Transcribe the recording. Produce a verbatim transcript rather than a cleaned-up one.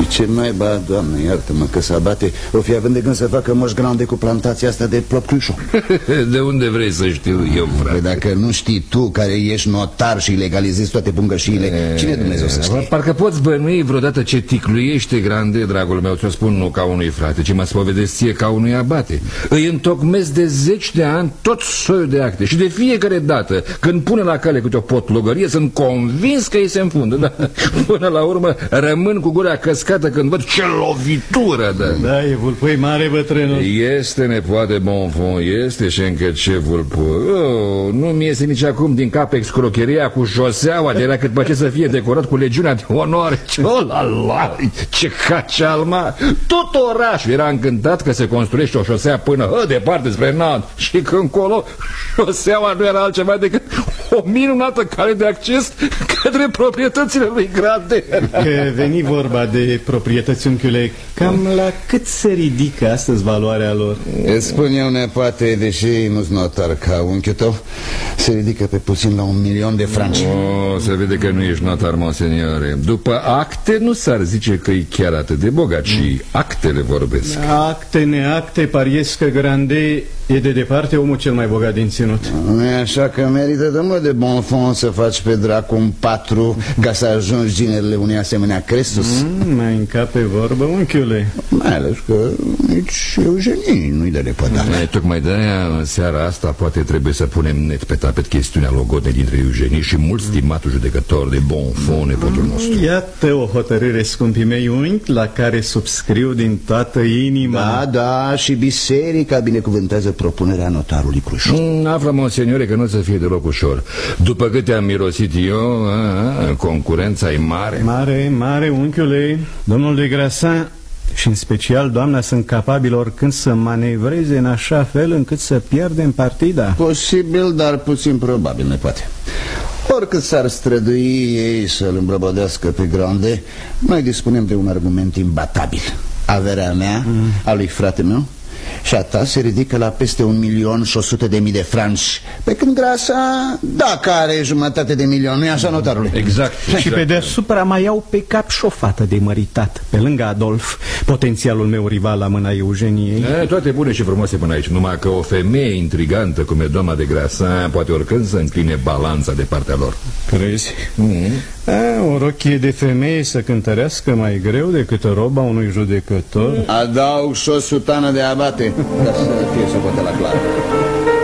Și ce naiba, Doamne, iartă-mă că s-a bate, o fi având de gând să facă Moș Grande cu plantația asta de plopclușo. De unde vrei să știu eu, frate? Păi dacă nu știi tu, care ești notar și legalizezi toate pungășiile, e... cine Dumnezeu să știe? Parcă poți bănui vreodată ce ticluiește Grande, dragul meu. Ți-o spun nu ca unui frate, ci mă spovedesc ție ca unui abate. Îi întocmesc de zeci de ani tot soiul de acte și de fiecare dată când pune la cale câte o potlogărie sunt convins că îi se înfundă, da? Până la urmă rămân cu gura căscată când văd ce lovitură, da. Da, e vulpoi mare, bătrânul. Este nepoate Bonfon, este și încă ce vulpoi. Oh, nu mi iese nici acum din cap excrocheria cu șoseaua de la cât pe ce să fie decorat cu legiunea de onoare. Ce la ce cacealma. Tot orașul era încântat că se construiește o șosea până hă, departe spre Nantes. Și că încolo șoseaua nu era altceva decât o minunată cale de acces către proprietățile lui Grande. Că veni vorba de proprietăți, unchiule, cam la cât se ridică astăzi valoarea lor? Îți spun eu, nepoate, deși nu-s notar ca unchiul tău, se ridică pe puțin la un milion de franci. Oh, se vede că nu ești notar, monseniore. După acte nu s-ar zice că e chiar atât de bogat, și actele vorbesc. Acte, neacte, pariesc că Grande e de departe omul cel mai bogat din ținut. Nu e așa că merită, domnule de Bonfon, să faci pe dracu un patru ca să ajungi ginerele unui asemenea Crestus? Mm, mai încape vorbă, unchiule. Mai ales că nici Eugenie nu-i de lepădat. Tocmai de-aia în seara asta poate trebuie să punem net pe tapet chestiunea logodnei dintre Eugenie și mult stimatul judecător de Bonfon, nepotul nostru. Iată o hotărâre, scumpii mei unchi, la care subscriu din toată inima. Da, da, și biserica binecuvântează propunerea notarului Crușu. Mm, află, monseniore, că nu o să fie deloc ușor. După câte am mirosit eu, a, a, concurența e mare. Mare, mare, unchiule. Domnul de Grasin și în special doamna sunt capabili oricând să manevreze în așa fel încât să pierdem partida. Posibil, dar puțin probabil, nepoate. Oricât s-ar strădui ei să-l îmbrăbădească pe Grande, noi dispunem de un argument imbatabil. Averea mea, mm. a lui frate meu și a ta se ridică la peste un milion și o sută de mii de franci. Pe când Grasa, dacă are jumătate de milion, nu-i așa, notarule? Exact, exact. Și pe deasupra mai iau pe cap și o fată de măritat, pe lângă Adolf, potențialul meu rival la mâna Eugeniei. E, toate bune și frumoase până aici, numai că o femeie intrigantă cum e doamna de Grasin poate oricând să încline balanța de partea lor. Crezi? Mm-hmm. A, o rochie de femeie să cântărească mai greu decât roba unui judecător. Adaug și o sutană de abate ca să fie socoteala clară.